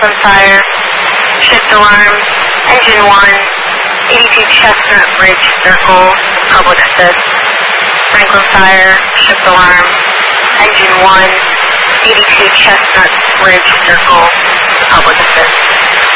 Franklin Fire, shift alarm, engine 1, 82 Chestnut Bridge Circle, public assist. Franklin Fire, shift alarm, engine 1, 82 Chestnut Bridge Circle, public assist.